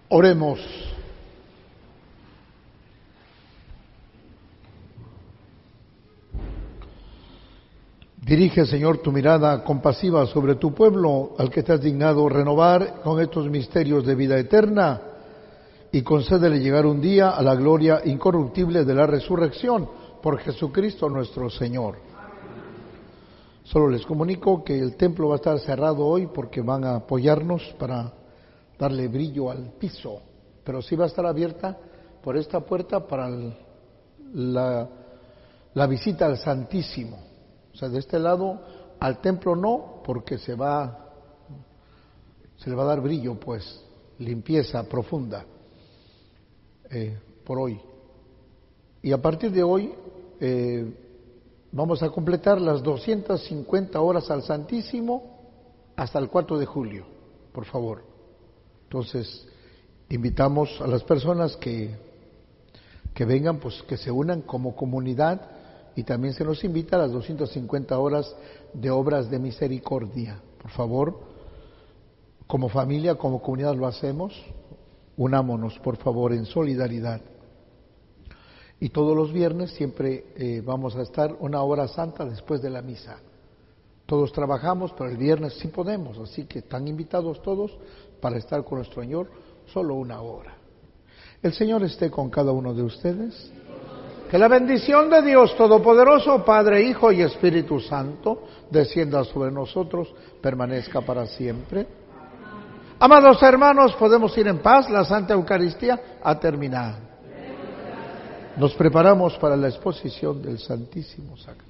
Oremos. Dirige, Señor, tu mirada compasiva sobre tu pueblo, al que te has dignado renovar con estos misterios de vida eterna, y concédele llegar un día a la gloria incorruptible de la resurrección, por Jesucristo nuestro Señor. Solo les comunico que el templo va a estar cerrado hoy porque van a apoyarnos para darle brillo al piso, pero sí va a estar abierta por esta puerta para la visita al Santísimo. O sea, de este lado al templo no, porque se le va a dar brillo, pues, limpieza profunda por hoy. Y a partir de hoy vamos a completar las 250 horas al Santísimo hasta el 4 de julio, por favor. Entonces, invitamos a las personas que vengan, pues que se unan como comunidad, y también se nos invita a las 250 horas de obras de misericordia. Por favor, como familia, como comunidad lo hacemos, unámonos, por favor, en solidaridad. Y todos los viernes siempre vamos a estar una hora santa después de la misa. Todos trabajamos, pero el viernes sí podemos, así que están invitados todos para estar con nuestro Señor solo una hora. El Señor esté con cada uno de ustedes. Que la bendición de Dios Todopoderoso, Padre, Hijo y Espíritu Santo, descienda sobre nosotros, permanezca para siempre. Amados hermanos, podemos ir en paz, la Santa Eucaristía ha terminado. Nos preparamos para la exposición del Santísimo Sacramento.